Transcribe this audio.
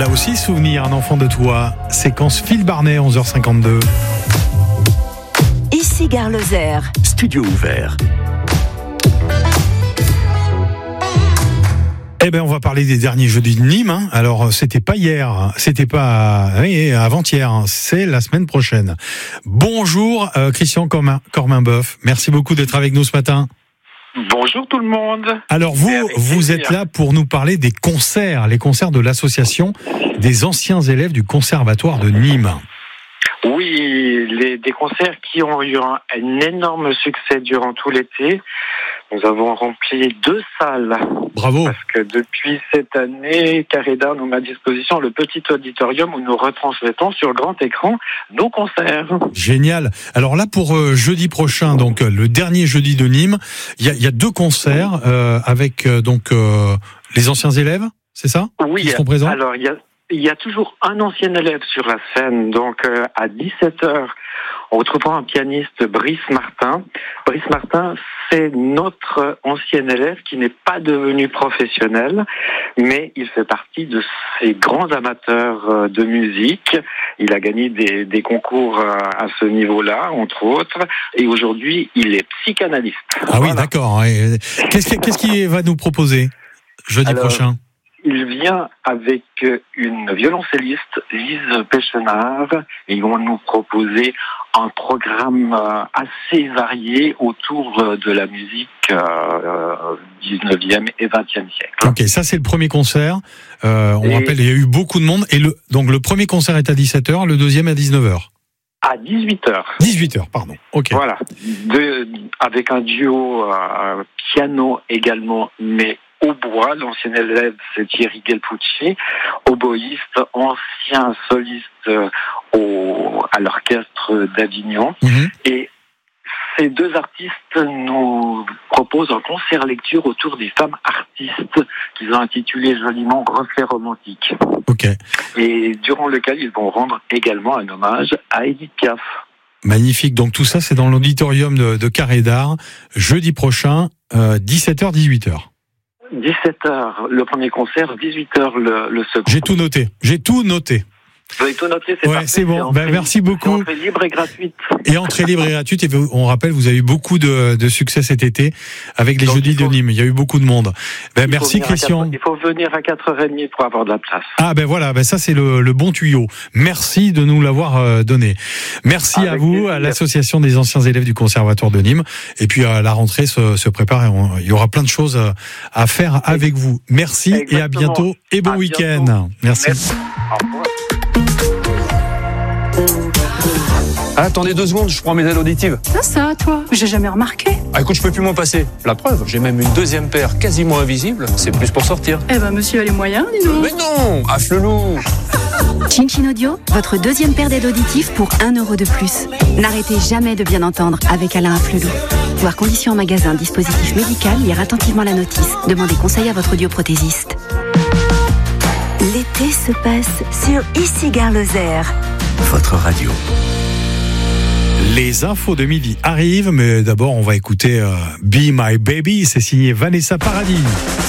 Là aussi, souvenir, un enfant de toi. Séquence Phil Barnet, 11h52. Ici Gare Lozère. Studio ouvert. Eh ben, on va parler des derniers jeudis de Nîmes. Alors, c'était pas hier, c'était pas avant-hier, c'est la semaine prochaine. Bonjour, Christian Corminboeuf. Merci beaucoup d'être avec nous ce matin. Bonjour tout le monde. Alors, vous êtes là pour nous parler des concerts, les concerts de l'association des anciens élèves du Conservatoire de Nîmes. Oui, des concerts qui ont eu un énorme succès durant tout l'été. Nous avons rempli 2 salles. Bravo. Parce que depuis cette année, Carré d'Art nous met à disposition le petit auditorium où nous retransmettons sur grand écran nos concerts. Génial. Alors là, pour jeudi prochain, donc le dernier jeudi de Nîmes, il y a 2 concerts avec les anciens élèves, c'est ça? Oui. Qui seront présents. Alors il y a toujours un ancien élève sur la scène. Donc à 17h, on retrouvera un pianiste, Brice Martin. Brice Martin, c'est notre ancien élève qui n'est pas devenu professionnel, mais il fait partie de ces grands amateurs de musique. Il a gagné des concours à ce niveau-là, entre autres, et aujourd'hui, il est psychanalyste. Ah oui, d'accord. Et qu'est-ce qu'il va nous proposer jeudi prochain? Il vient avec une violoncelliste, Lise Péchenard, et ils vont nous proposer un programme assez varié autour de la musique 19e et 20e siècle. Ok, ça c'est le premier concert. On rappelle, il y a eu beaucoup de monde. Et donc le premier concert est à 17h, le deuxième à 19h. À 18h. 18h, pardon. Ok. Voilà. Avec un duo piano également, mais au bois. L'ancien élève, c'est Thierry Gelpucci, oboïste, ancien soliste à l'orchestre d'Avignon. Mmh. Et ces 2 artistes nous proposent un concert lecture autour des femmes artistes qu'ils ont intitulé joliment Reflet romantique. Ok. Et durant lequel ils vont rendre également un hommage à Édith Piaf. Magnifique. Donc tout ça, c'est dans l'auditorium de Carré d'Art, jeudi prochain, 17h, 18h. 17h le premier concert, 18h le second. J'ai tout noté. Vous avez tout noté, c'est parfait. C'est bon. Merci beaucoup. Entrée libre et gratuite. Et entrée libre et gratuite. Et on rappelle, vous avez eu beaucoup de succès cet été avec les jeudis de Nîmes. Il y a eu beaucoup de monde. Merci Christian. Il faut venir à 4h30 pour avoir de la place. Ah voilà, ça c'est le bon tuyau. Merci de nous l'avoir donné. Merci à vous, à l'association des anciens élèves du Conservatoire de Nîmes. Et puis la rentrée se prépare. Il y aura plein de choses à faire avec vous. Merci. Exactement. Et à bientôt. Et bon week-end. Merci. Au revoir. Attendez 2 secondes, je prends mes aides auditives. Ça, toi, j'ai jamais remarqué. Écoute, je peux plus m'en passer. La preuve, j'ai même une 2e paire quasiment invisible. C'est plus pour sortir. Monsieur a les moyens, dis donc. Mais non, Afflelou. Chin Chin Audio, votre 2e paire d'aides auditives pour 1 euro de plus. N'arrêtez jamais de bien entendre avec Alain Afflelou. Voir conditions en magasin, dispositif médical, lire attentivement la notice. Demandez conseil à votre audioprothésiste. L'été se passe sur Ici Gare Lozère. Votre radio. Les infos de midi arrivent, mais d'abord on va écouter Be My Baby, c'est signé Vanessa Paradis.